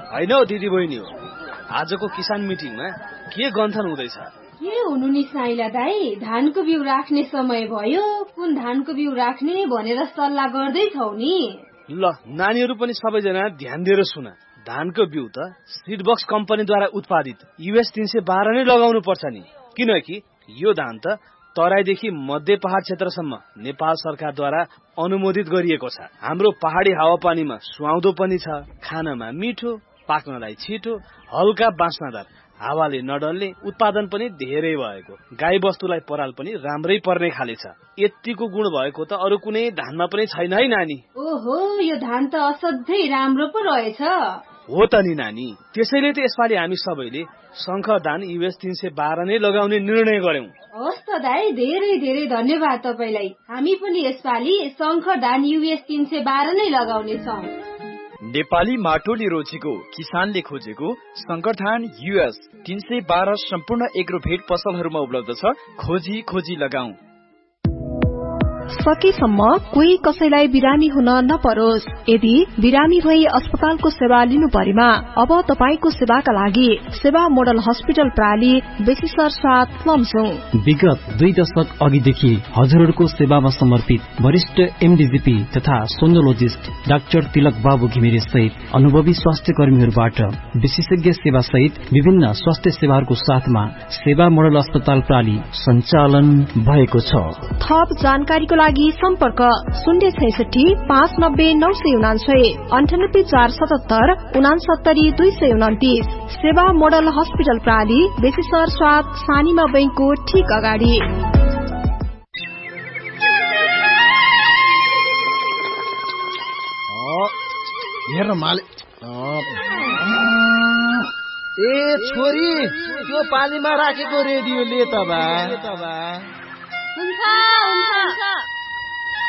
होइन हौ दिदी बहिनी हो। आजको किसान मिटिङमा के गन्थन हुँदैछ? के हुनु नि साइला दाई, धानको बिउ राख्ने समय भयो, कुन धानको बिउ राख्ने भनेर सल्लाह गर्दैछौ नि। ल नानीहरू पनि सबैजना ध्यान दिएर सुन। धानको बिउ त सीडबक्स कम्पनीद्वारा उत्पादित US 312 नै लगाउनु पर्छ नि, किनकि यो धान त तराईदेखि मध्य पहाड क्षेत्रसम्म नेपाल सरकारद्वारा अनुमोदित गरिएको छ। हाम्रो पहाडी हावापानीमा सुहाउँदो पनि छ, खानमा मिठो, पाक्नलाई छिटो, हल्का बास्नादार, हावाले नडल्ने, उत्पादन पनि धेरै भएको, गाई बस्तुलाई पराल पनि राम्रै पर्ने खाले छ। यतिको गुण भएको त अरू कुनै धानमा पनि छैन है नानी। ओहो, यो धान त असाध्यै राम्रो पो रहेछ। हो त नि नानी, त्यसैले त यसपालि हामी सबैले शंकर धान US 312 नै लगाउने निर्णय गर्यौं। हस् त दाई, धेरै धेरै धन्यवाद तपाईलाई। हामी पनि यसपालि शंकर धान US 312 नै लगाउने छौं। नेपाली माटोले रोजेको, किसानले खोजेको शंकर धान US 312 सम्पूर्ण एग्रोभेट पसलहरूमा उपलब्ध छ। खोजी खोजी लगाऊ। सकेसम्म कोही कसैलाई बिरामी हुन नपरोस्। यदि बिरामी भई अस्पतालको सेवा लिनु परेमा अब तपाईको सेवाका लागि सेवा मोडल हस्पिटल प्राली बेसिसर साथ लमजुङ। विगत 2 दशक अघिदेखि हजुरहरूको सेवामा समर्पित वरिष्ठ MDGP तथा सोनोलोजिस्ट डाक्टर तिलक बाबु घिमिरे सहित अनुभवी स्वास्थ्य कर्मीहरूबाट विशेषज्ञ सेवा सहित विभिन्न स्वास्थ्य सेवाहरूको साथमा सेवा मोडल अस्पताल प्राली सञ्चालन भएको छ। थप जानकारीको लागि सम्पर्क 066 590 999 98 477 69 229। सेवा मोडल हस्पिटल प्राली बेसिसर साथ सानीमा बैंकको ठीक अगाडि। हेर्न माले, ए छोरी, त्यो पानीमा राखेको रेडियोले त बा हुन्छ